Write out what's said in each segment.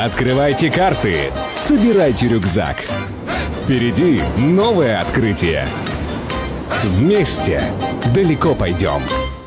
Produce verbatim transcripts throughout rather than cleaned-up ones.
Открывайте карты, собирайте рюкзак. Впереди новое открытие. Вместе далеко пойдем.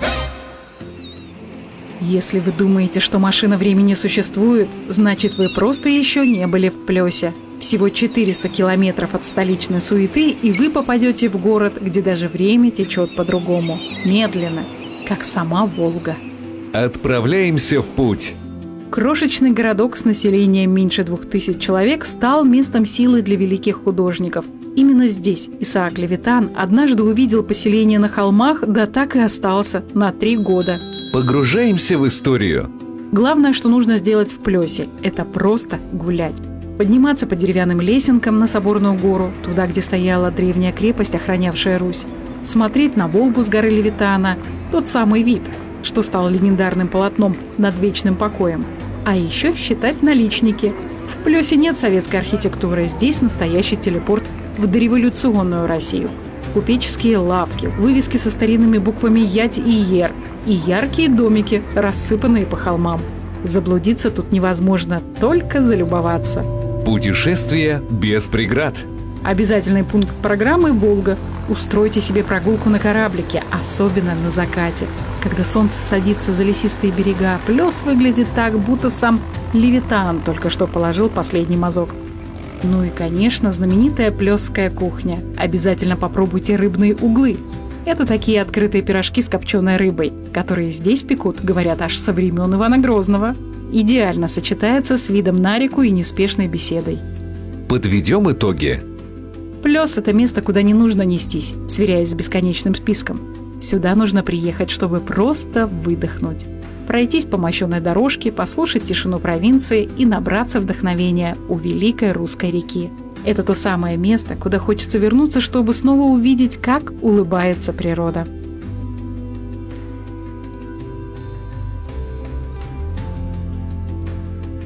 Если вы думаете, что машина времени существует, значит, вы просто еще не были в Плёсе. Всего четыреста километров от столичной суеты, и вы попадете в город, где даже время течет по-другому. Медленно, как сама Волга. Отправляемся в путь. Крошечный городок с населением меньше двух тысяч человек стал местом силы для великих художников. Именно здесь Исаак Левитан однажды увидел поселение на холмах, да так и остался на три года. Погружаемся в историю. Главное, что нужно сделать в Плёсе – это просто гулять. Подниматься по деревянным лесенкам на Соборную гору, туда, где стояла древняя крепость, охранявшая Русь. Смотреть на Волгу с горы Левитана, тот самый вид, что стал легендарным полотном над вечным покоем. А еще считать наличники. В Плёсе нет советской архитектуры, здесь настоящий телепорт в дореволюционную Россию. Купеческие лавки, вывески со старинными буквами Ять и Ер и яркие домики, рассыпанные по холмам. Заблудиться тут невозможно, только залюбоваться. Путешествие без преград. Обязательный пункт программы «Волга». Устройте себе прогулку на кораблике, особенно на закате. Когда солнце садится за лесистые берега, Плёс выглядит так, будто сам Левитан только что положил последний мазок. Ну и, конечно, знаменитая плёсская кухня. Обязательно попробуйте рыбные углы. Это такие открытые пирожки с копченой рыбой, которые здесь пекут, говорят, аж со времен Ивана Грозного. Идеально сочетается с видом на реку и неспешной беседой. Подведем итоги. Плёс – это место, куда не нужно нестись, сверяясь с бесконечным списком. Сюда нужно приехать, чтобы просто выдохнуть. Пройтись по мощенной дорожке, послушать тишину провинции и набраться вдохновения у великой русской реки. Это то самое место, куда хочется вернуться, чтобы снова увидеть, как улыбается природа.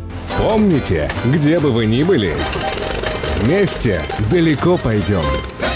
Помните, где бы вы ни были, вместе далеко пойдем.